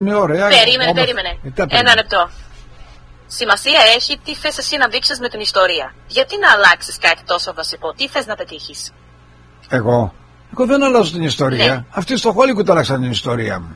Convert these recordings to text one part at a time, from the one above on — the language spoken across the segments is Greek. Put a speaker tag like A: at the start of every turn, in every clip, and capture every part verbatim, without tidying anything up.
A: Είναι ωραία.
B: Περίμενε,
A: όμως...
B: περίμενε. Ένα λεπτό. Σημασία έχει τι θες εσύ να δείξεις με την ιστορία. Γιατί να αλλάξεις κάτι τόσο βασικό, τι θες να πετύχεις?
A: Εγώ. Εγώ δεν αλλάζω την ιστορία.
B: Ναι.
A: Αυτοί στο Hollywood άλλαξαν την ιστορία μου.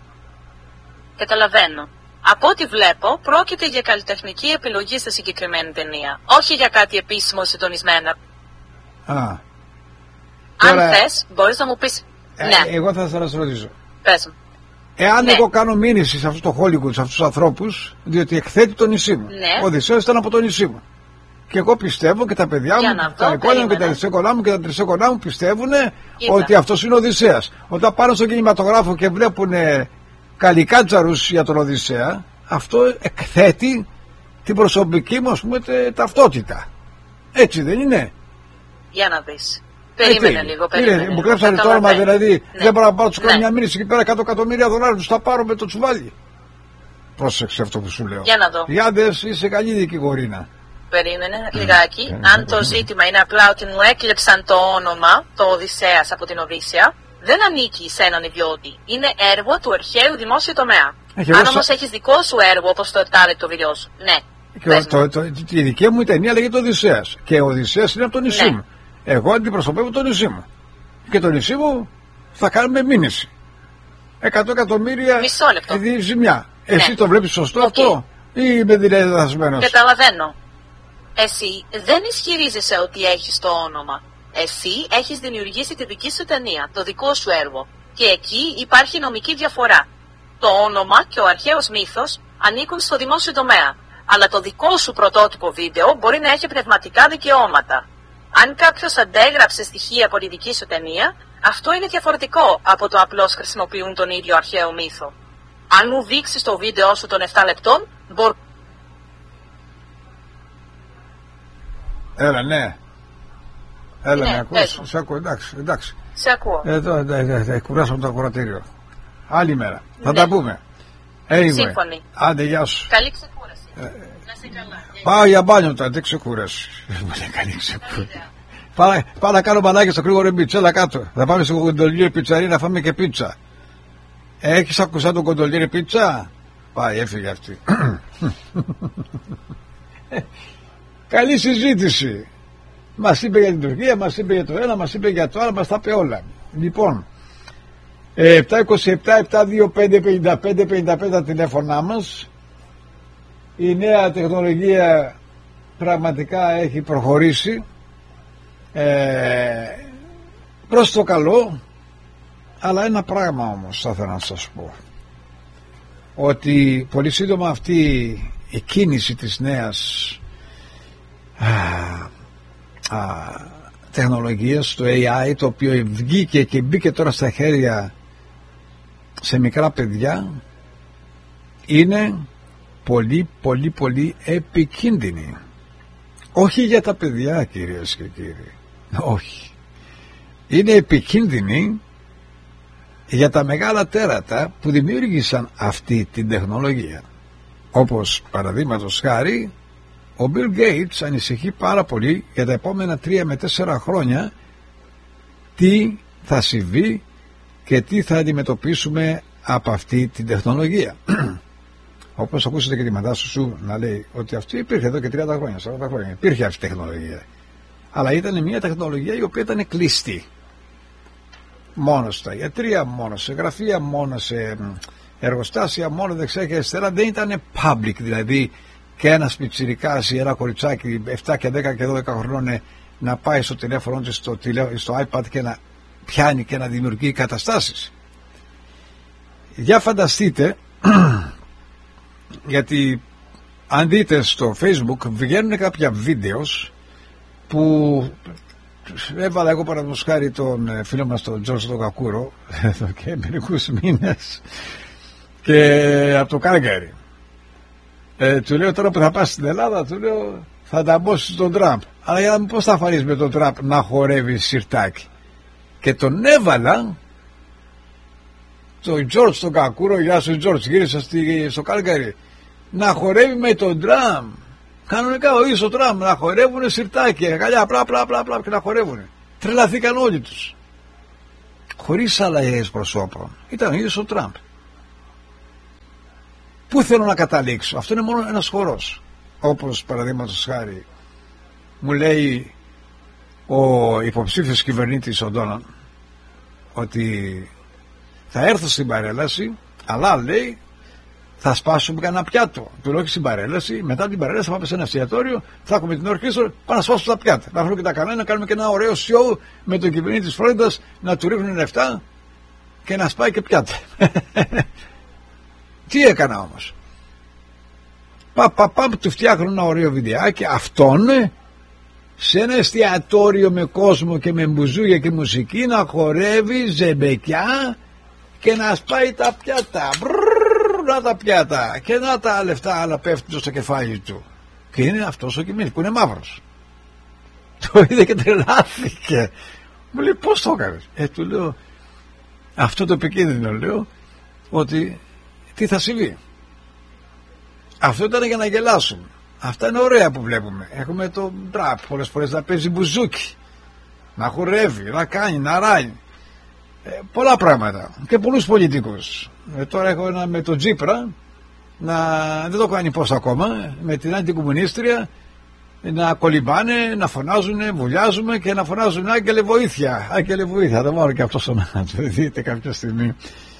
B: Καταλαβαίνω. Από ό,τι βλέπω, πρόκειται για καλλιτεχνική επιλογή στη συγκεκριμένη ταινία. Όχι για κάτι επίσημο συντονισμένα.
A: Α.
B: Αν
A: Τώρα...
B: θες, μπορείς να μου πεις.
A: Ε,
B: ναι.
A: Εγώ θα σας ρωτήσω.
B: Πες μου.
A: Εάν
B: ναι.
A: εγώ κάνω μήνυση σε αυτό το Hollywood, σε αυτούς τους ανθρώπους, διότι εκθέτει το νησί μου.
B: Ναι.
A: Ο Οδυσσέας ήταν από το νησί μου. Και εγώ πιστεύω και τα παιδιά
B: Για
A: μου,
B: να
A: τα εγγόνια μου και τα τρισέγγονά μου και τα τρισέγγονά μου πιστεύουν ότι αυτός είναι ο Οδυσσέας. Όταν πάνε στον κινηματογράφο και βλέπουν καλικάτζαρους για τον Οδυσσέα, αυτό εκθέτει την προσωπική μου, ας πούμε, ταυτότητα. Έτσι δεν είναι?
B: Για να δεις. Περίμενε
A: Έτσι.
B: λίγο, περίμενε.
A: Είναι, μου κλέψανε το όνομα, δηλαδή.
B: Ναι.
A: Δεν μπορώ να πάω τους κάνω
B: ναι.
A: μια μήνυση εκεί πέρα εκατό εκατομμύρια δολάρια, τους τα πάρω με το τσουβάλι. Πρόσεξε αυτό που σου λέω.
B: Για να δω.
A: Γιάντες, είσαι καλή δικηγορίνα.
B: Περίμενε λιγάκι. Mm. Αν το ζήτημα είναι απλά ότι μου έκλεψαν το όνομα, το Οδυσσέας από την Οδύσσεια, δεν ανήκει σε έναν ιδιώτη. Είναι έργο του αρχαίου δημόσιου τομέα. Έχει, αν όμως σα... έχεις δικό σου έργο, όπως το επτάλεπτο βίντεο σου, ναι.
A: Και το, το, το, η δική μου η ταινία λέγεται Οδυσσέας. Και ο Οδυσσέας είναι από το νησί
B: ναι.
A: μου. Εγώ αντιπροσωπεύω το νησί μου. Και το νησί μου θα κάνουμε μήνυση. Εκατό εκατομμύρια ζημιά. Ναι. Εσύ το βλέπεις σωστό okay. αυτό ή είμαι δηλαδή δεδασμένος?
B: Καταλαβαίνω. Εσύ δεν ισχυρίζεσαι ότι έχεις το όνομα. Εσύ έχεις δημιουργήσει τη δική σου ταινία, το δικό σου έργο. Και εκεί υπάρχει νομική διαφορά. Το όνομα και ο αρχαίος μύθος ανήκουν στο δημόσιο τομέα. Αλλά το δικό σου πρωτότυπο βίντεο μπορεί να έχει πνευματικά δικαιώματα. Αν κάποιος αντέγραψε στοιχεία από τη δική σου ταινία, αυτό είναι διαφορετικό από το απλώς χρησιμοποιούν τον ίδιο αρχαίο μύθο. Αν μου δείξεις το βίντεο σου των επτά λεπτών, μπορεί...
A: Έλα, ναι. Έλα,
B: ναι,
A: με ακούς? Σε ακούω, εντάξει, εντάξει.
B: Σε ακούω.
A: Εδώ, θα κουράσαμε το ακροατήριο. Άλλη μέρα. Θα ναι. τα πούμε. Anyway.
B: Σύμφωνοι.
A: Άντε, γεια σου.
B: Καλή ξεκούραση. Ε, να είσαι καλά.
A: Πάω για μπάνιο τώρα, δεν ξεκούραση. Καλή ξεκούραση. Πάω, πάω να κάνω μπανάκι στο γρήγορο μπίτσα, έλα κάτω. Θα πάμε στο κοντολιέρι πιτσαρί να φάμε και πίτσα. Έχεις ακουστά τον κοντολιέρι πίτσα? Πάει, έφυγε αυτή. Καλή συζήτηση. Μας είπε για την Τουρκία, μας είπε για το ένα, μας είπε για το άλλο, μας τα είπε όλα. Λοιπόν, επτά είκοσι επτά επτά δύο πέντε πενήντα πέντε πενήντα πέντε τα τηλέφωνά μας. Η νέα τεχνολογία πραγματικά έχει προχωρήσει ε, προς το καλό, αλλά ένα πράγμα όμως θα ήθελα να σας πω, ότι πολύ σύντομα αυτή η κίνηση της νέας α, α, τεχνολογίας, το έι άι, το οποίο βγήκε και μπήκε τώρα στα χέρια σε μικρά παιδιά, είναι πολύ πολύ πολύ επικίνδυνη. Όχι για τα παιδιά, κυρίες και κύριοι, όχι. Είναι επικίνδυνη για τα μεγάλα τέρατα που δημιούργησαν αυτή την τεχνολογία. Όπως παραδείγματος χάρη, ο Bill Gates ανησυχεί πάρα πολύ για τα επόμενα τρία με τέσσερα χρόνια τι θα συμβεί και τι θα αντιμετωπίσουμε από αυτή την τεχνολογία. Όπως ακούσατε και τη μαντάσου σου να λέει ότι αυτή υπήρχε εδώ και τριάντα χρόνια, σαράντα χρόνια. Υπήρχε αυτή η τεχνολογία. Αλλά ήταν μια τεχνολογία η οποία ήταν κλειστή. Μόνο στα ιατρία, μόνο σε γραφεία, μόνο σε εργοστάσια, μόνο δεξιά και αριστερά. Δεν ήταν public, δηλαδή και ένας πιτσιρικάς ή ένα κοριτσάκι επτά και δέκα και δώδεκα χρονών να πάει στο τηλέφωνο του, στο, στο iPad και να πιάνει και να δημιουργεί καταστάσεις. Για φανταστείτε, γιατί αν δείτε στο Facebook βγαίνουν κάποια βίντεο που έβαλα εγώ παραδείγματος χάρη τον φίλο μας τον Τζόρτζ τον Κακούρο εδώ και μερικούς μήνες και από το Κάλγκαρι. Ε, του λέω τώρα που θα πας στην Ελλάδα, του λέω θα τα μπώσεις τον Τραμπ. Αλλά για να μου πώς θα φανείς με τον Τραμπ να χορεύει σιρτάκι. Και τον έβαλα τον Τζόρτζ τον Κακούρο, γεια σου Τζόρτζ, γύρισα στο Κάλγκαρι, να χορεύει με τον Τραμπ. Κανονικά ο ίδιος ο Τραμπ να χορεύουνε σιρτάκι, αγκαλιά, πλά πλά πλά πλά και να χορεύουνε. Τρελαθήκαν όλοι τους. Χωρίς αλλαγές προσώπων. Ήταν ο ίδιος ο Τραμπ. Πού θέλω να καταλήξω? Αυτό είναι μόνο ένας χορός. Όπως παραδείγματος χάρη μου λέει ο υποψήφιος κυβερνήτης ο Ντόναλντ ότι θα έρθω στην παρέλαση, αλλά λέει θα σπάσουμε κανένα πιάτο. Του λέω: στην παρέλαση, μετά την παρέλαση θα πάμε σε ένα εστιατόριο, θα έχουμε την ορχήστρα, πάμε να σπάσουμε τα πιάτα. Να βρούμε και τα κανάλια, να κάνουμε και ένα ωραίο show με τον κυβερνήτη της Φλόριντας, να του ρίχνουν λεφτά και να σπάει και πιάτα. Τι έκανα όμως? Πα, πα, πα, του φτιάχνω ένα ωραίο βιντεάκι, αυτόν σε ένα εστιατόριο με κόσμο και με μπουζούγια και μουσική να χορεύει ζεμπεκιά και να σπάει τα πιάτα. Μπρρρρ, να τα πιάτα και να τα λεφτά άλλα πέφτουν στο κεφάλι του. Και είναι αυτός ο Κιμίλ που είναι μαύρος. Το είδε και τρελάθηκε. Μου λέει: πώς το έκανες? Ε, του λέω αυτό το επικίνδυνο, λέω, ότι τι θα συμβεί. Αυτό ήταν για να γελάσουμε. Αυτά είναι ωραία που βλέπουμε. Έχουμε το τραπ πολλές φορές να παίζει μπουζούκι, να χορεύει, να κάνει, να ράει. Ε, πολλά πράγματα. Και πολλούς πολιτικούς. Ε, τώρα έχω ένα με τον Τζίπρα, να, δεν το κάνει πώς ακόμα, με την αντικομμουνίστρια, να κολυμπάνε, να φωνάζουν, βουλιάζουμε και να φωνάζουν άγγελε βοήθεια. Άγγελε βοήθεια. Θα βάλω και αυτό στο να το δείτε κάποια στιγμή.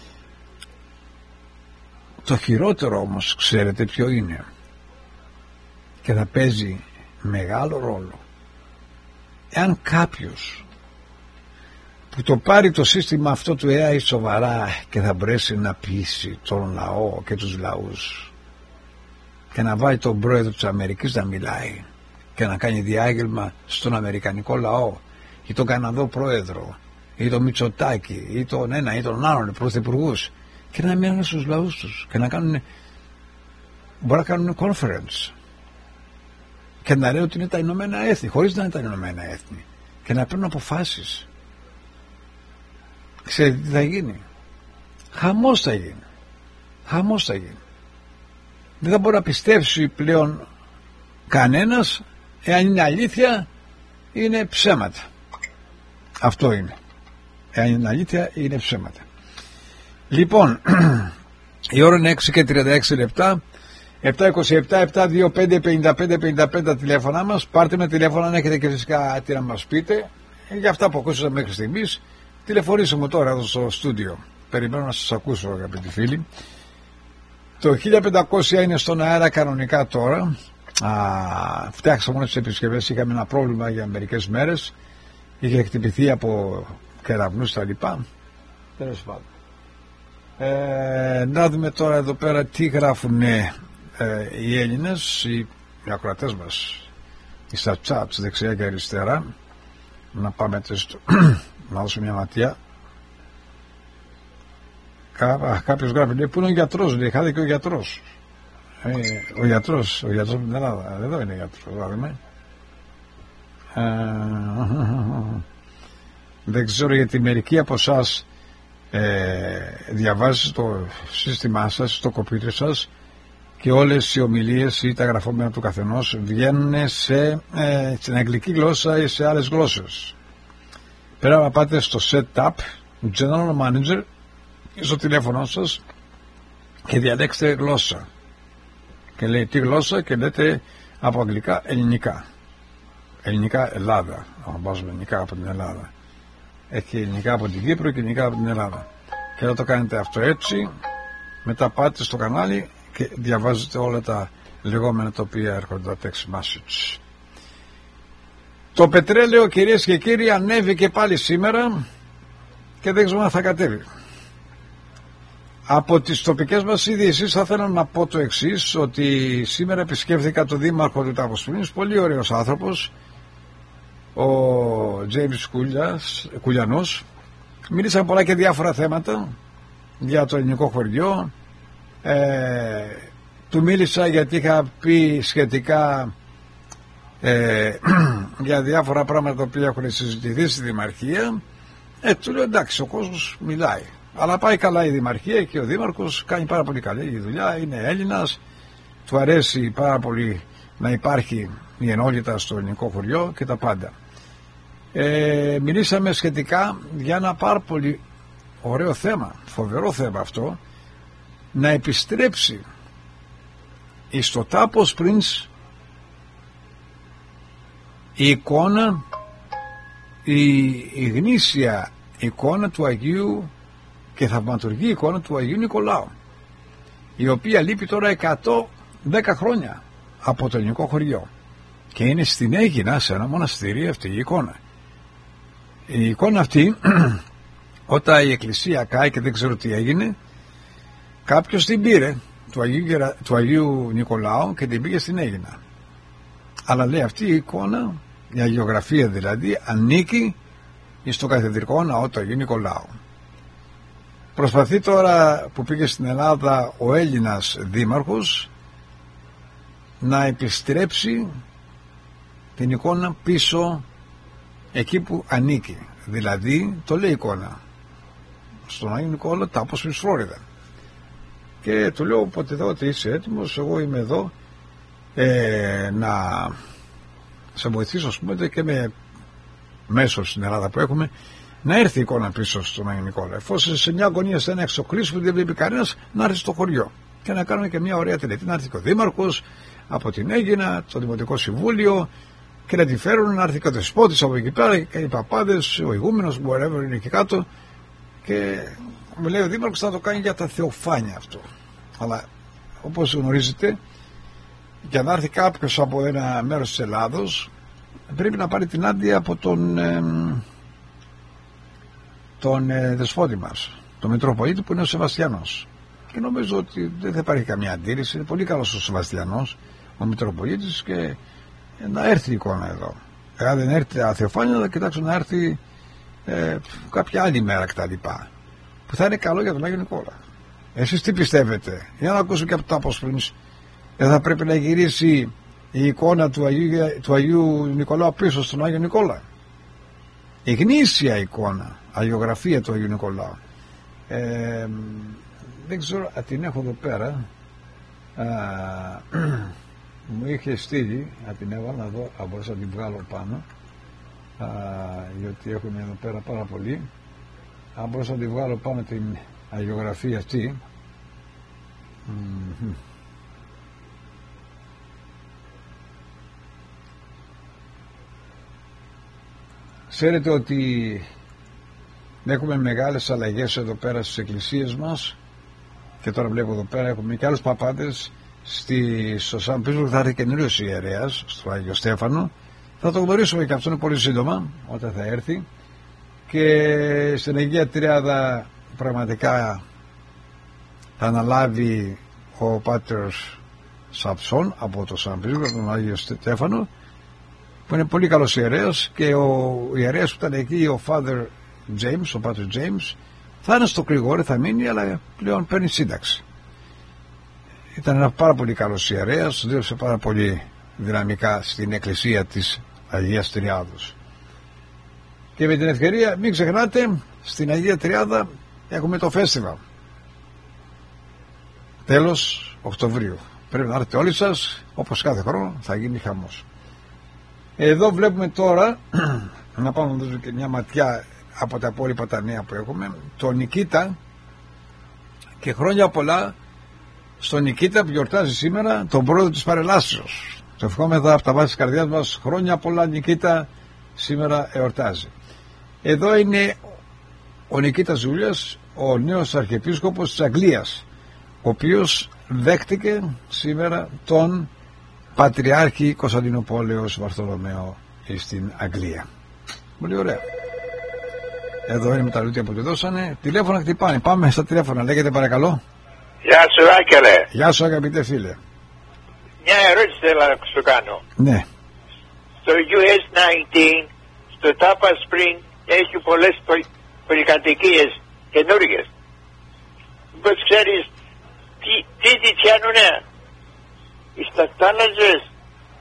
A: Το χειρότερο όμως, ξέρετε ποιο είναι? Και θα παίζει μεγάλο ρόλο. Εάν κάποιος που το πάρει το σύστημα αυτό του έι άι σοβαρά και θα μπορέσει να πείσει τον λαό και τους λαούς και να βάλει τον πρόεδρο της Αμερικής να μιλάει και να κάνει διάγγελμα στον αμερικανικό λαό ή τον Καναδό πρόεδρο ή τον Μητσοτάκη ή τον ένα ή τον άλλον πρωθυπουργούς και να μένουν στους λαούς τους και να κάνουν, μπορεί να κάνουν conference και να λέει ότι είναι τα Ηνωμένα Έθνη χωρίς να είναι τα Ηνωμένα Έθνη και να παίρνουν αποφάσεις. Ξέρετε τι θα γίνει? Χαμός θα γίνει. Χαμός θα γίνει. Δεν θα μπορεί να πιστέψει πλέον κανένας εάν είναι αλήθεια είναι ψέματα. Αυτό είναι. Εάν είναι αλήθεια είναι ψέματα. Λοιπόν, η ώρα είναι έξι και τριάντα έξι λεπτά. επτά είκοσι επτά επτά δύο πέντε πενήντα πέντε πενήντα πέντε τα τηλέφωνά μας. Πάρτε με τηλέφωνο αν έχετε και φυσικά τι να μας πείτε για αυτά που ακούσατε μέχρι στιγμής. Τηλεφωνήστε μου τώρα εδώ στο στούντιο. Περιμένω να σας ακούσω, αγαπητοί φίλοι. Το χίλια πεντακόσια είναι στον αέρα κανονικά τώρα. Α, φτιάξαμε μόνο τις επισκευές. Είχαμε ένα πρόβλημα για μερικές μέρες. Είχε χτυπηθεί από κεραυνούς τα λοιπά. Τέλος πάντων. Ε, να δούμε τώρα εδώ πέρα τι γράφουν ε, οι Έλληνες, οι, οι ακροατές μας, οι στα chat δεξιά και αριστερά. Να πάμε στο, να δώσουμε μια ματιά. Κά, κάποιος γράφει, λέει, πού είναι ο γιατρός, λέει, χάθηκε ο γιατρός. Ε, ο γιατρός, ο γιατρός με την Ελλάδα, εδώ είναι ο γιατρός, δούμε. Ε, δεν ξέρω γιατί μερικοί από εσάς ε, διαβάζετε το σύστημά σας, το κομπιούτερ σας και όλες οι ομιλίες ή τα γραφόμενα του καθενός βγαίνουν σε, ε, στην αγγλική γλώσσα ή σε άλλες γλώσσες. Πέρα να πάτε στο setup, general manager, στο τηλέφωνο σας και διαλέξτε γλώσσα και λέει τι γλώσσα και λέτε από αγγλικά ελληνικά. Ελληνικά Ελλάδα, αν βάζουμε ελληνικά από την Ελλάδα. Έχει ελληνικά από την Κύπρο και ελληνικά από την Ελλάδα. Και όταν το κάνετε αυτό έτσι, μετά πάτε στο κανάλι και διαβάζετε όλα τα λεγόμενα τα οποία έρχονται τα text message. Το πετρέλαιο, κυρίες και κύριοι, ανέβηκε πάλι σήμερα και δεν ξέρω αν θα κατέβει. Από τις τοπικές μας ειδήσεις θα ήθελα να πω το εξής, ότι σήμερα επισκέφθηκα τον δήμαρχο του Ταυροστρίνης, πολύ ωραίος άνθρωπος, ο Τζέιμς Κουλιανός. Μίλησαν πολλά και διάφορα θέματα για το ελληνικό χωριό. Ε, του μίλησα γιατί είχα πει σχετικά ε, για διάφορα πράγματα που έχουν συζητηθεί στη Δημαρχία. Ε, του λέω εντάξει, ο κόσμος μιλάει, αλλά πάει καλά η Δημαρχία και ο Δήμαρχος κάνει πάρα πολύ καλή δουλειά, είναι Έλληνας, του αρέσει πάρα πολύ να υπάρχει η ενότητα στο ελληνικό χωριό και τα πάντα. Ε, μιλήσαμε σχετικά για ένα πάρα πολύ ωραίο θέμα, φοβερό θέμα αυτό, να επιστρέψει στο Τάπο Springs η εικόνα, η, η γνήσια εικόνα του Αγίου και θαυματουργή εικόνα του Αγίου Νικολάου, η οποία λείπει τώρα εκατόν δέκα χρόνια από το ελληνικό χωριό και είναι στην Αίγινα, σε ένα μοναστήρι, αυτή η εικόνα. Η εικόνα αυτή όταν η εκκλησία κάει και δεν ξέρω τι έγινε, κάποιος την πήρε του Αγίου, του Αγίου Νικολάου και την πήγε στην Αίγινα. Αλλά λέει αυτή η εικόνα, η αγιογραφία δηλαδή, ανήκει στο καθεδρικό ναό του Αγίου Νικολάου. Προσπαθεί τώρα που πήγε στην Ελλάδα ο Έλληνας δήμαρχος να επιστρέψει την εικόνα πίσω εκεί που ανήκει. Δηλαδή το λέει η εικόνα στον Άγιο Νικόλαο, Τάπο Springs, Φλόριδα. Και του λέω όποτε εδώ ότι είσαι έτοιμος, εγώ είμαι εδώ ε, να σε βοηθήσω, ας πούμε, και με μέσω στην Ελλάδα που έχουμε, να έρθει η εικόνα πίσω στον Άγιο Νικόλαο. Εφόσον σε μια γωνία, σε ένα εξοκλήσιο που δεν βλέπει κανένας, να έρθει στο χωριό και να κάνουμε και μια ωραία τελετή. Να έρθει και ο Δήμαρχος από την Αίγινα, το Δημοτικό Συμβούλιο, και να τη φέρουν, να έρθει και ο Δεσπότης από εκεί πέρα, και οι παπάδες, ο ηγούμενος, whatever είναι εκεί κάτω. Και μου λέει ο Δήμαρχος θα το κάνει για τα θεοφάνεια αυτό. Αλλά όπως γνωρίζετε, για να έρθει κάποιος από ένα μέρος της Ελλάδος, πρέπει να πάρει την άδεια από τον, ε, τον ε, δεσπότη μας, τον Μητροπολίτη, που είναι ο Σεβαστιανός. Και νομίζω ότι δεν θα υπάρχει καμία αντίρρηση. Είναι πολύ καλός ο Σεβαστιανός, ο Μητροπολίτης, και να έρθει η εικόνα εδώ. Εάν δεν έρθει τα θεοφάνεια, θα κοιτάξω να έρθει ε, κάποια άλλη μέρα κτλ. Που θα είναι καλό για τον Άγιο Νικόλαο. Εσείς τι πιστεύετε? Για να ακούσω και από το Τάπο Springs. Δεν θα πρέπει να γυρίσει η εικόνα του Αγίου, του Αγίου Νικολάου πίσω στον Άγιο Νικόλαο? Η γνήσια εικόνα, αγιογραφία του Αγίου Νικολάου. Ε, δεν ξέρω, α, την έχω εδώ πέρα. Α, μου είχε στείλει, να την έβαλα, να δω αν μπορούσα να την βγάλω πάνω. Α, γιατί έχουμε εδώ πέρα πάρα πολύ. Αν μπορούσα να την βγάλω πάνω την αγιογραφία αυτή. Mm-hmm. Ξέρετε ότι έχουμε μεγάλες αλλαγές εδώ πέρα στις εκκλησίες μας, και τώρα βλέπω εδώ πέρα έχουμε και άλλους παπάδες. Στη, στο Σαν Πίτσμπουργκ θα έρθει καινούριος ιερέας, στο Άγιο Στέφανο. Θα το γνωρίσουμε και αυτό είναι πολύ σύντομα όταν θα έρθει. Και στην Αγία Τριάδα πραγματικά θα αναλάβει ο Πάτερος Σαψόν από το Σαν Πίτσμπουργκ, τον Άγιο Στέφανο, που είναι πολύ καλός ιερέας, και ο ιερέας που ήταν εκεί, ο Father James, ο Πάτερ James, θα είναι στο Κρηγόρι, θα μείνει, αλλά πλέον παίρνει σύνταξη. Ήταν ένα πάρα πολύ καλός ιερέας, δήλωσε πάρα πολύ δυναμικά στην εκκλησία της Αγίας Τριάδος. Και με την ευκαιρία μην ξεχνάτε, στην Αγία Τριάδα έχουμε το φέστιβαλ τέλος Οκτωβρίου. Πρέπει να έρθετε όλοι σας, όπως κάθε χρόνο θα γίνει χαμός. Εδώ βλέπουμε τώρα, να πάμε να δώσουμε και μια ματιά από τα υπόλοιπα τα νέα που έχουμε, τον Νικήτα, και χρόνια πολλά στον Νικήτα που γιορτάζει σήμερα, τον πρόεδρο της Παρελάσεως. Το ευχόμεθα από τα βάση της καρδιάς μας, χρόνια πολλά Νικήτα, σήμερα εορτάζει. Εδώ είναι ο Νικήτας Ζούλιας, ο νέος αρχιεπίσκοπος της Αγγλίας, ο οποίος δέχτηκε σήμερα τον Πατριάρχη Κωνσταντινοπόλεως Βαρθολομαίο στην Αγγλία. Πολύ ωραία. Εδώ είναι με τα λούτια που του δώσανε. Τηλέφωνα χτυπάνε. Πάμε στα τηλέφωνα. Λέγεται παρακαλώ.
C: Γεια σου Άγγελε.
A: Γεια σου αγαπητέ φίλε.
C: Μια ερώτηση θέλω να σου κάνω.
A: Ναι.
C: Στο γιου ες δεκαεννιά, στο Τάπο Springs έχει πολλές πολυκατοικίες καινούργιες. Μήπως ξέρεις τι, τι τι πιάνουνε στα τάλαζες?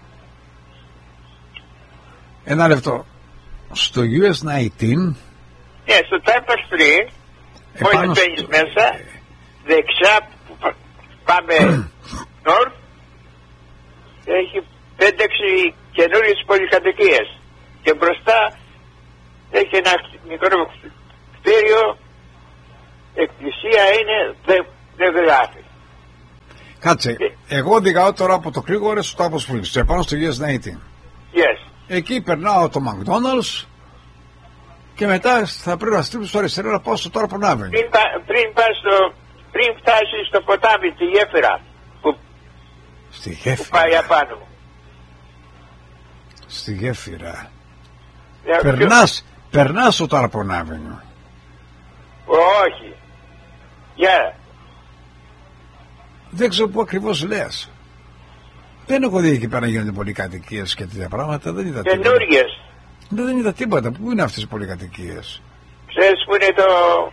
A: Ένα λεπτό. Στο γιου ες δεκαεννιά.
C: Ναι, στο Τάπο Springs, μόλις μπαίνεις μέσα, δεξιά που πάμε νορθ, έχει πέντε έξι καινούριες πολυκατοικίες, και μπροστά έχει ένα μικρό κτίριο, εκκλησία είναι, δεν, δεν γράφει.
A: Κάτσε, Εγώ οδηγάω τώρα από το Κρήγορες στο Τάπος Springs, επάνω στο γιου ες ογδόντα.
C: Yes.
A: Εκεί περνάω το McDonald's και μετά θα πρέπει να στρίψω στο αριστερό να πάω στο Tarpon Avenue.
C: Πριν, πριν, πας στο, πριν φτάσεις στο ποτάμι, τη γέφυρα που,
A: Στη γέφυρα.
C: που πάει απάνω.
A: Στη γέφυρα.
C: Για
A: Περνάς, περνάς στο Tarpon Avenue.
C: Όχι. Γεια. Yeah.
A: Δεν ξέρω πού ακριβώς λες. Δεν έχω δει εκεί πέρα να γίνονται πολυκατοικίες και τέτοια πράγματα. Δεν είδα τίποτα.
C: Καινούργιες.
A: Δεν, δεν είδα τίποτα. Πού είναι αυτές οι πολυκατοικίες?
C: Ξέρεις που είναι το...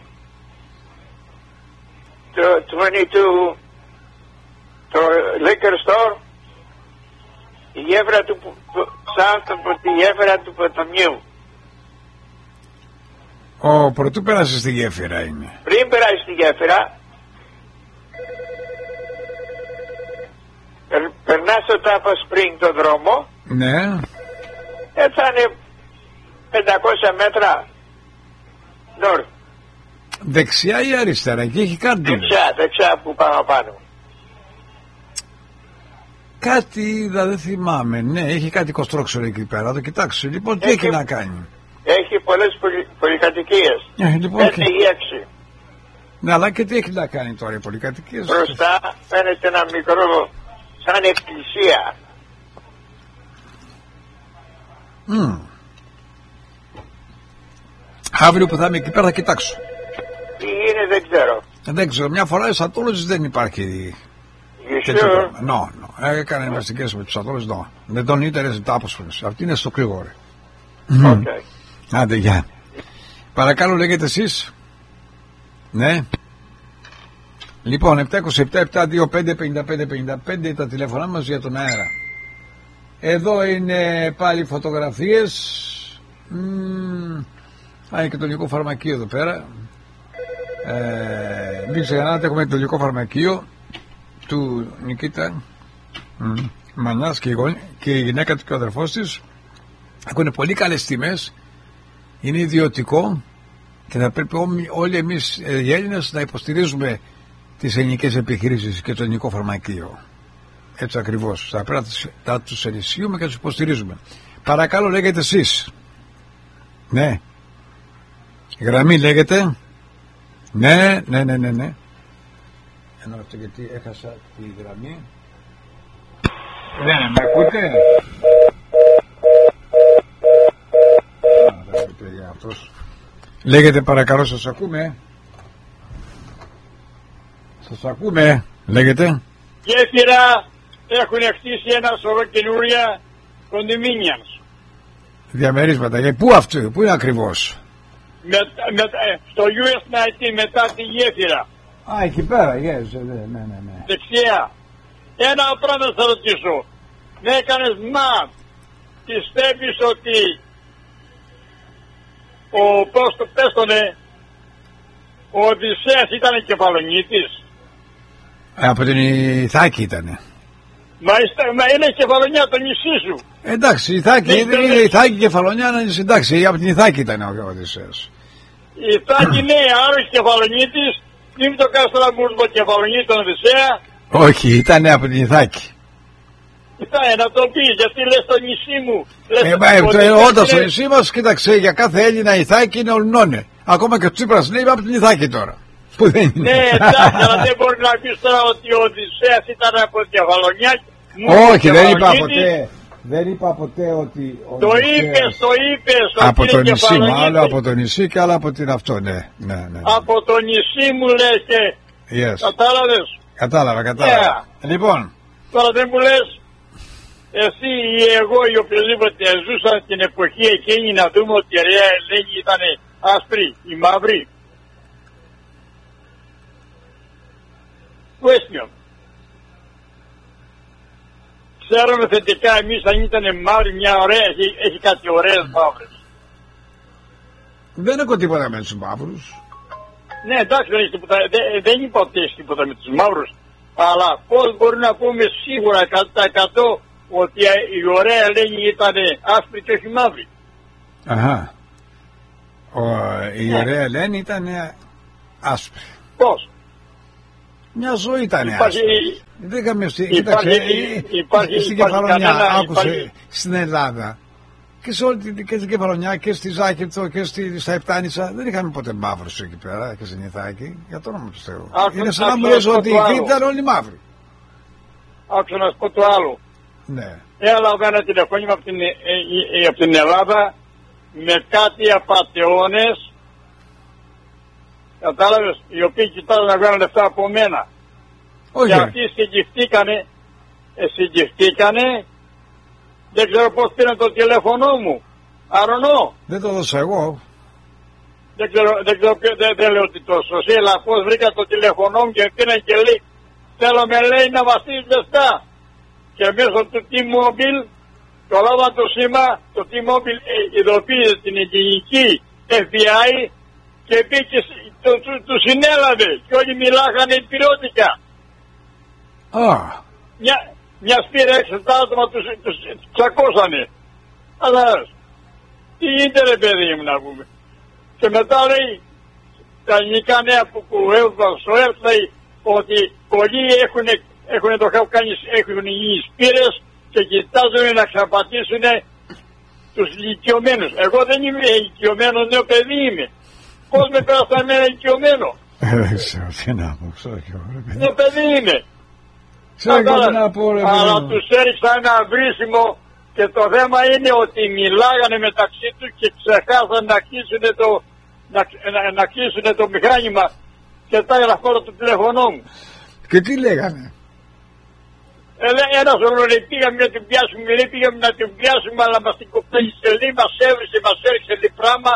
C: το είκοσι δύο... το liquor store. Η γέφυρα του... σαν από τη γέφυρα του ποταμιού.
A: Ω, πρωτού πέρασε στη γέφυρα είναι.
C: Πριν περάσει στη γέφυρα, περ, περνάς στο Τάπο Spring το δρόμο.
A: Ναι.
C: Ε, θα είναι πεντακόσια μέτρα νόρθ.
A: Δεξιά ή αριστερά? Εκεί έχει κάτι.
C: Δεξιά, δεξιά που πάμε πάνω.
A: Κάτι είδα, δεν θυμάμαι. Ναι, έχει κάτι construction εκεί πέρα. Το κοιτάξω. Λοιπόν, τι
C: έχει,
A: έχει να κάνει?
C: Έχει πολλές πολυ, πολυκατοικίες.
A: Ε, λοιπόν,
C: Πέντε
A: και...
C: ή έξι.
A: Ναι, αλλά και τι έχει να κάνει τώρα οι πολυκατοικίες?
C: Μπροστά φαίνεται ένα μικρό, σαν εκκλησία.
A: Mm. Αύριο που θα είμαι εκεί πέρα θα κοιτάξω.
C: Τι είναι δεν ξέρω.
A: Δεν ξέρω, μια φορά οι Scientology δεν υπάρχει.
C: Sure.
A: No, no. Έκανε investigation με τους Scientology, no. Δεν τον είτε σε Τάπος Springs. Αυτή είναι στο Κρήγορε.
C: Okay.
A: Άντε, γεια. Παρακαλώ, λέγετε εσείς. Ναι. Λοιπόν, επτά είκοσι επτά επτά δύο πέντε πέντε πέντε πέντε πέντε τα τηλέφωνά μας για τον αέρα. Εδώ είναι πάλι φωτογραφίες. Mm. Α, είναι και το ελληνικό φαρμακείο εδώ πέρα. Ε, μην ξεχνάτε, έχουμε το ελληνικό φαρμακείο του Νικήτα mm. Μανιάς και η, γονι... και η γυναίκα του και ο αδερφός της. Έχουν πολύ καλές τιμές. Είναι ιδιωτικό και θα πρέπει όλοι εμείς οι Έλληνες να υποστηρίζουμε τις ελληνικές επιχειρήσεις και το ελληνικό φαρμακείο. Έτσι ακριβώς. Θα πρέπει να τους ενισχύουμε και να τους υποστηρίζουμε. Παρακαλώ, λέγετε εσείς. Ναι. Γραμμή λέγεται. Ναι, ναι, ναι, ναι, ναι. Ένα λεπτό γιατί έχασα τη γραμμή. Ναι, με ακούτε? Α, δεν ακούτε για αυτός. Λέγεται παρακαλώ, σας ακούμε. Σας ακούμε. Λέγεται.
D: Γέφυρα έχουν χτίσει ένα σωρό καινούρια condominiums.
A: Διαμερίσματα. Για πού αυτό, πού είναι ακριβώς?
D: Με, με, στο γιου ες ενενήντα μετά τη γέφυρα.
A: Α, εκεί πέρα, yes, ναι, ναι, ναι, ναι.
D: Δεξιά. Ένα πράγμα θα ρωτήσω. Με έκανες μα πιστεύεις ότι ο πώς το πέστονε ο Οδυσσέας ήταν κεφαλονίτης?
A: Από την Ιθάκη ήτανε.
D: Μα, μα είναι κεφαλονιά το νησί σου.
A: Εντάξει, η Ιθάκη, δεν είναι η Ιθάκη κεφαλονιά, να είναι συντάξει. Από την Ιθάκη ήταν ο Οδυσσέας.
D: Η Ιθάκη ναι, άρρωση κεφαλονίτης. Μην το κάνεις τώρα μου κεφαλονίτη τον Οδυσσέα.
A: Όχι, ήταν από την Ιθάκη.
D: Ήταν να το πει, γιατί λες το νησί μου.
A: Ε, όντας το νησί μας, κοίταξε, για κάθε Έλληνα η Ιθάκη είναι ολνώνε. Ακόμα και ο Τσίπρας λέει από την Ιθάκη τώρα. Που δεν είναι.
D: Ναι, εντάξει, αλλά δεν μπορεί να πεις τώρα ότι ο Οδυσσέας ήταν από την Κεφαλονιά.
A: Όχι, δεν είπα ποτέ. Δεν είπα ποτέ ότι.
D: Το είπες, το είπες.
A: Από το νησί μου, άλλο από το νησί και άλλο από την αυτό, ναι. ναι, ναι.
D: Από το νησί μου λες και.
A: Yes.
D: Κατάλαβες.
A: Κατάλαβα, κατάλαβα. Yeah. Λοιπόν.
D: Τώρα δεν μου λες. Εσύ ή εγώ ή οποιοδήποτε ζούσαν την εποχή εκείνη να δούμε ότι η Ρέα Ελένη ήταν άσπρη ή μαύρη. Question. Ξέρουμε θετικά εμείς αν ήταν μαύρη μια ωραία, έχει, έχει κάτι ωραίες μαύρες.
A: Δεν έχω τίποτα με τους μαύρους.
D: Ναι, εντάξει, δεν, έχει τίποτα, δεν, δεν είπα ότι έχει τίποτα με τους μαύρους. Αλλά πώς μπορεί να πούμε σίγουρα εκατό τοις εκατό ότι η ωραία Ελένη ήταν άσπρη και όχι μαύρη.
A: Αχα. Ο, η
D: ναι.
A: ωραία Ελένη ήταν άσπρη.
D: Πώς?
A: Μια ζωή ήταν.
C: Υπάρχει,
A: δεν είχαμε.
C: Υπάρχει,
A: κοίταξε,
C: υπάρχει,
A: στην
C: υπάρχει
A: Κεφαλονιά,
C: κανένα,
A: άκουσε
C: υπάρχει...
A: στην Ελλάδα και σε όλη την, και στην Κεφαλονιά και στη Ζάκυνθο και στη, στα Επτάνησα δεν είχαμε ποτέ μαύρους εκεί πέρα και στην Ιθάκη. Για το όνομα του Θεού. Είναι σαν να μου λες ότι οι Κρήτη ήταν όλοι μαύροι.
C: Άκουσα να σου πω το άλλο.
A: Ναι.
C: Έλαβα ένα τηλεφώνημα από την, ε, ε, ε, από την Ελλάδα με κάτι απατεώνες, κατάλαβες, οι οποίοι κοιτάζουν να βγάλουν λεφτά από μένα.
A: Όχι.
C: Και αυτοί συγκυφτήκανε, ε, συγκυφτήκανε, δεν ξέρω πώς πήραν το τηλέφωνο μου. Αρωνώ.
A: Δεν το δώσα εγώ.
C: Δεν ξέρω, δεν, ξέρω, δεν, δεν λέω ότι το σωσή, αλλά πώς βρήκα το τηλέφωνο μου και πήραν και λέει, θέλω με λέει να βαστείς λεφτά. Και μέσω του T-Mobile, το λάβα το σήμα, το T-Mobile ειδοποίησε την ελληνική εφ μπι άι και πήγε, το, το, το συνέλαβε και όλοι μιλάγανε πυρώτικα.
A: Α.
C: Μια, μια σπήρα έξω τα άτομα τους, τους τσακώσανε. Αλλά τι είναι ρε παιδί μου να πούμε. Και μετά λέει, τα ελληνικά νέα που, που έβγαλε στο ΕΡΤ λέει ότι πολλοί έχουν, έχουν το κάνει, έχουν γίνει σπήρες και κοιτάζουν να ξαπατήσουν τους ηλικιωμένους. Εγώ δεν είμαι ηλικιωμένο, νέο παιδί είμαι. Πώς με πέρασαν εμένα ηλικιωμένο.
A: Δεν ξέρω τι να πω, ξέρω και εγώ ρε παιδί.
C: Νέο παιδί είμαι.
A: Ξέρω και εγώ να πω ρε παιδί.
C: Αλλά τους έριξα ένα βρίσιμο και το θέμα είναι ότι μιλάγανε μεταξύ τους και ξεχάσαν να κλείσουν το, να, να, να κλείσουν το μηχάνημα και τα έγραφα το τηλέφωνό μου.
A: Και τι λέγανε.
C: Ε, ένας όλο λέει πήγαμε να την πιάσουμε, λέει πήγαμε να την πιάσουμε αλλά μας την κοπέλησε λέει, μας έβρισε, μας έριξε λέει πράγμα.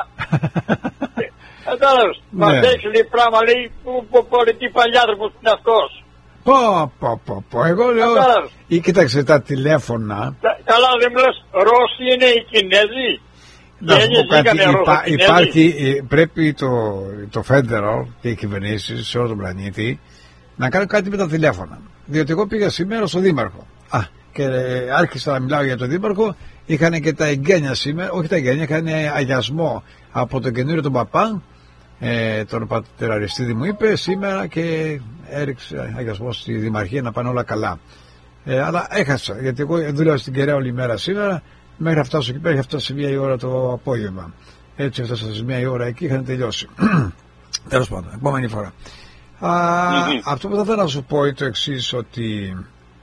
C: Κατάλαβες, μας έριξε λέει πράγμα, λέει που πολιτή παλιάδρομος είναι αυτός.
A: Πω, πω, πω, πω, εγώ λέω, ή κοίταξε τα τηλέφωνα.
C: Κα, καλά δεν μου λες, Ρώσοι είναι οι Κινέζοι.
A: Να σου πω κάτι, υπά, υπάρχει, πρέπει το, το Federal και οι κυβερνήσεις σε όλο τον πλανήτη να κάνουν κάτι με τα τηλέφωνα. Διότι εγώ πήγα σήμερα στο Δήμαρχο. Α, και άρχισα να μιλάω για τον Δήμαρχο. Είχαν και τα εγγένεια σήμερα, όχι τα εγγένεια, είχαν αγιασμό από τον καινούριο τον παπά. Ε, τον πατεραριστίδη μου είπε σήμερα και έριξε αγιασμό στη Δημαρχία να πάνε όλα καλά. Ε, αλλά έχασα, γιατί εγώ δούλευα στην Κεραία όλη μέρα σήμερα. Μέχρι να φτάσω εκεί πέρα, είχα φτάσει σε μία η ώρα το απόγευμα. Έτσι έφτασα σε μία η ώρα εκεί, είχαν τελειώσει. Τέλος πάντων, επόμενη φορά. Α, mm-hmm. Αυτό που θα ήθελα να σου πω είναι το εξής, ότι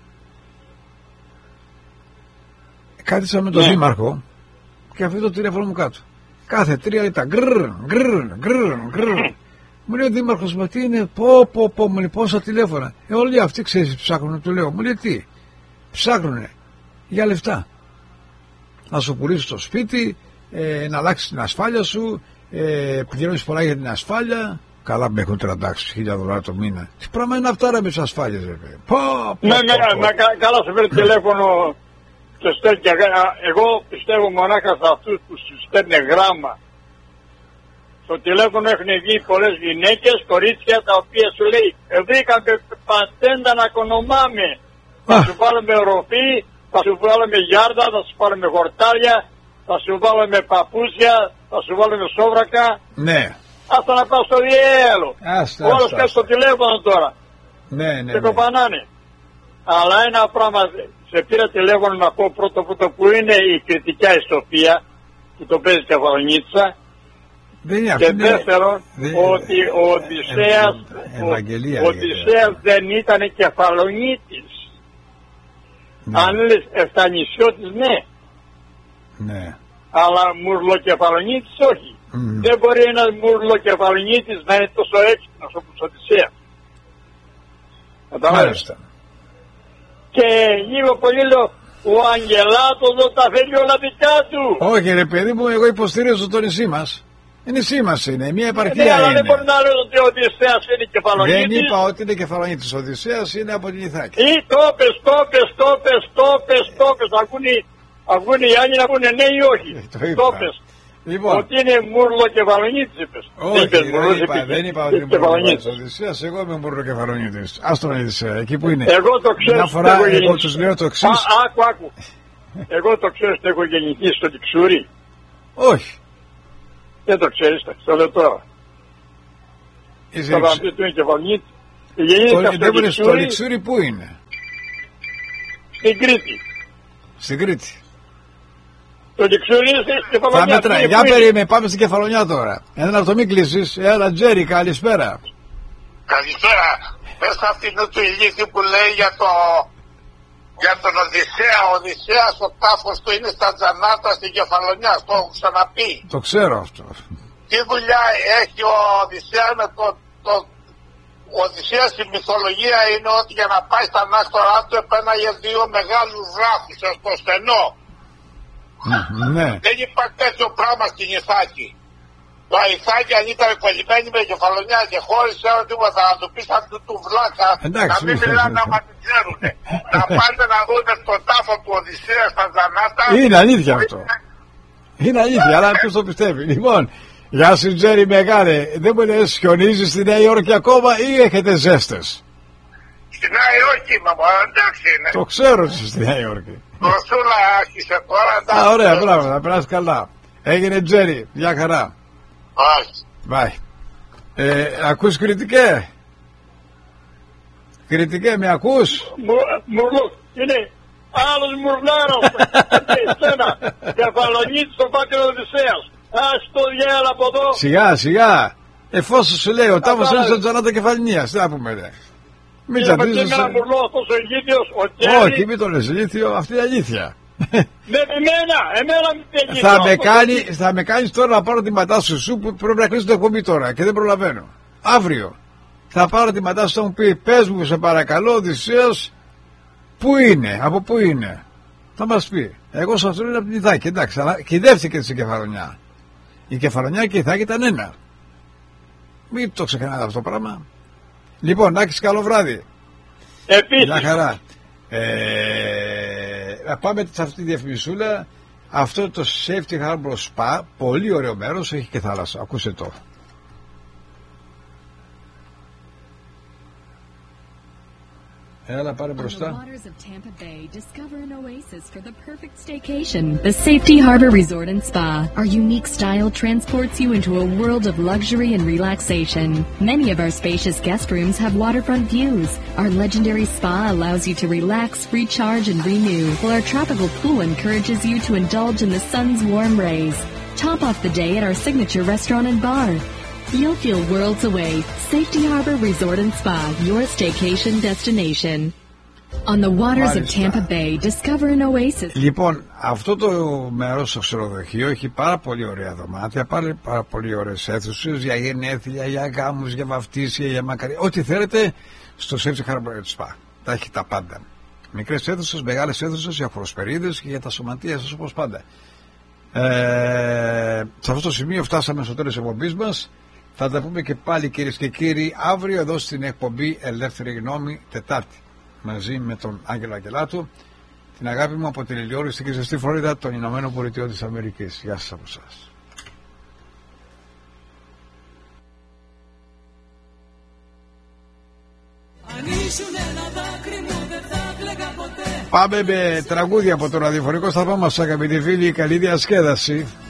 A: κάθισα με τον yeah. Δήμαρχο και αφήνω το τηλέφωνο μου κάτω. Κάθε τρία λεπτά γκρρ, γκρρ, γκρρ, γκρρ. Μου λέει ο Δήμαρχος, μα τι είναι, πω, πω, πω, μου λέει πόσα τηλέφωνα. Ε, όλοι αυτοί ξέρεις ψάχνουν, του λέω. Μου λέει τι, ψάχνουνε για λεφτά. Να σου πουλήσεις το σπίτι, ε, να αλλάξεις την ασφάλεια σου, ε, πληρώνεις πολλά για την ασφάλεια. Καλά με έχουν τριάντα χιλιάδες δολάρια το μήνα. Τι πράγμα είναι αυτά ρε με τις ασφάλειες ρε παιδί. Πω, πω,
C: ναι,
A: πω,
C: ναι,
A: πω.
C: ναι, καλά σου φέρει τηλέφωνο και στέλνει. Εγώ πιστεύω μονάχα σε αυτούς που σου στέλνει γράμμα. Στο τηλέφωνο έχουν βγει πολλές γυναίκες, κορίτσια τα οποία σου λέει βρήκαμε πατέντα να κονομάμε. Θα σου βάλουμε ροφή, θα σου βάλουμε γιάρδα, θα σου βάλουμε χορτάρια, θα σου βάλουμε παπούτσια, θα σου βάλουμε σόβρακα.
A: Ναι.
C: Άστα να πάω στο διέλο. Όλος και στο τηλέφωνο τώρα.
A: Ναι, ναι,
C: και
A: ναι.
C: κοπανάνε. Αλλά ένα πράγμα, σε πήρα τηλέφωνο να πω πρώτο πρώτο που είναι η κριτικά ιστοφία που το παίζει Κεφαλονίτσα. Και δεύτερον, ότι ο Οδυσσέας, ο Οδυσσέας δεν ήταν Κεφαλονίτης. Ναι. Αν λες Εφτανησιώτης, ναι.
A: Ναι.
C: Αλλά Μουρλοκεφαλονίτης όχι. Mm. Δεν μπορεί ένας Μουρλοκεφαλονίτης να είναι τόσο έξυπνος όπως ο Οδυσσέας.
A: Μάλιστα.
C: Και λίγο πολύ λέω, ο Αγγελάτος δεν τα θέλει όλα δικά του.
A: Όχι ρε παιδί μου, εγώ υποστηρίζω το νησί μας. Η νησί μας είναι, μια επαρχία
C: ναι,
A: είναι.
C: Αλλά δεν μπορεί να λέω ότι ο Οδυσσέας είναι Κεφαλονίτης.
A: Δεν είπα ότι είναι Κεφαλονίτης, ο Οδυσσέας είναι από την Ιθάκη.
C: Ή το πες, το πες, το πες, το πες, το πες, ακούνε οι άλλοι να πούνε ναι ή όχι.
A: Το πες.
C: Λοιπόν. Ότι είναι Μούρλο Κεφαλονίτης είπες.
A: Όχι, δεν, δεν, είπα, δεν είπα ότι είναι Μούρλο Οδυσσέας, εγώ είμαι Μούρλο Κεφαλονίτης. Ας τον Οδυσσέα, εκεί που είναι.
C: Εγώ το ξέρω.
A: Μια φορά εγώ τους λέω το εξής.
C: Α, άκου, άκου. Εγώ το ξέρω ότι έχω γεννηθεί στο Τιξούρι.
A: Όχι.
C: Δεν το ξέρεις, το λέω τώρα.
A: Είσαι
C: το βαμπί του είναι Κεφαλονίτης. Γεννήθηκα στο,
A: στο Λιξούρι. Πού είναι?
C: Στην Κρήτη.
A: Στην Κρήτη.
C: Το Λιξούρι είναι στην Κεφαλονιά.
A: Μετρά... Για περίμενε, πάμε στην Κεφαλονιά τώρα. Ένα λεπτό, μην κλείσεις. Έλα Τζέρι, καλησπέρα.
E: Καλησπέρα. Πες αυτήν του ηλίθιου που λέει για, το... για τον Οδυσσέα. Ο Οδυσσέας ο τάφος του είναι στα Τζανάτα στην Κεφαλονιά. Το έχω ξαναπεί.
A: Το ξέρω αυτό.
E: Τι δουλειά έχει ο Οδυσσέας με το... το... Ο Οδυσσέας στη μυθολογία είναι ότι για να πάει στα ανάκτορά του επέναγε δύο μεγάλους βράχους στο στενό.
A: Ναι.
E: Δεν υπάρχει τέτοιο πράγμα στην Ιθάκη. Το Ιθάκη αν ήταν κολλημένη με Κεφαλονιά και χώρισε τίποτα να του πεις αυτού του βλάκα.
A: Εντάξει,
E: να μην μιλάνε άμα την ξέρουνε. Να πάνε να δούνε στον τάφο του Οδυσσέα στα Ζανάτα.
A: Είναι αλήθεια αυτό. Είναι αλήθεια, αλλά ποιος το πιστεύει. Λοιπόν, γεια σου Τζέρι μεγάλε. Δεν μου λες χιονίζει στη Νέα Υόρκη ακόμα ή έχετε ζέστες?
E: Στη Νέα Υόρκη είμαι, εντάξει είναι.
A: Το ξέρω ότι στη Νέα Υόρκη.
E: Δροσούλα άρχισε τώρα. Εντάξει.
A: Α, ωραία, μπράβο, να περάσει καλά. Έγινε Τζέρι, μια χαρά.
E: Όχι.
A: Bye. Ε, ακούς κριτικέ? Κριτικέ, με ακούς?
C: Μουρλούκ, είναι άλλος μουρλάρος. Εσένα, Κεφαλονίτη στο πάτιο Οδυσσέας. Ας το διάλα από εδώ.
A: Σιγά, σιγά. Εφόσον σου λέει ο τάφος είναι στο Τζανάτα Κεφαλονίας, τι να πούμε ρε. Μην τσαντίζεσαι. Όχι, μην το λες ηλίθιο, αυτή είναι αλήθεια.
C: Με εμένα, εμένα μην τελειώσει.
A: Θα με, κάνει, θα με κάνεις τώρα να πάρω τη ματάσου σου που πρέπει να κλείσω το εκπομπή τώρα και δεν προλαβαίνω. Αύριο θα πάρω τη ματάσου σου, θα μου πει πες μου σε παρακαλώ Οδυσσέας πού είναι, από πού είναι. Θα μας πει. Εγώ σε αυτό είναι από την Ιθάκη, εντάξει, αλλά κυδεύτηκε στην Κεφαλονιά. Η Κεφαλονιά και η Ιθάκη ήταν ένα. Μην το ξεχνάτε αυτό το πράγμα. Λοιπόν, Άκης, καλό βράδυ.
C: Επίσης.
A: Μια χαρά. Ε, πάμε σε αυτή τη διαφημισούλα. Αυτό το Safety Harbor Spa, πολύ ωραίο μέρος, έχει και θάλασσα. Ακούσε το. Έλα, πάρε μπροστά.
F: Discover an oasis for the perfect staycation. The Safety Harbor Resort and Spa. Our unique style transports you into a world of luxury and relaxation. Many of our spacious guest rooms have waterfront views. Our legendary spa allows you to relax, recharge, and renew, while our tropical pool encourages you to indulge in the sun's warm rays. Top off the day at our signature restaurant and bar. You'll feel worlds away. Safety Harbor Resort and Spa, your staycation destination. On the waters of Tampa Bay, discover an oasis.
A: Λοιπόν, αυτό το μέρος στο ξενοδοχείο έχει πάρα πολύ ωραία δωμάτια, πάρα, πάρα πολύ ωραίες αίθουσες για γενέθλια, για γάμους, για βαφτίσια, για μακαρί. Ό,τι θέλετε στο Safety Harbor Spa. Τα έχει τα πάντα. Μικρές αίθουσες, μεγάλες αίθουσες, για χοροσπερίδες και για τα σωματεία σας όπως πάντα. Ε, σε αυτό το σημείο φτάσαμε στο τέλος της εκπομπής μας. Θα τα πούμε και πάλι κυρίες και κύριοι αύριο εδώ στην εκπομπή Ελεύθερη Γνώμη Τετάρτη μαζί με τον Άγγελο Αγγελάτου, την αγάπη μου από την ηλιόριστη και ζεστή Φλόριδα των Ηνωμένων Πολιτειών της Αμερικής. Γεια σας από εσάς. Πάμε με τραγούδια από το ραδιοφωνικό σταθμό μας, αγαπητοί φίλοι, καλή διασκέδαση.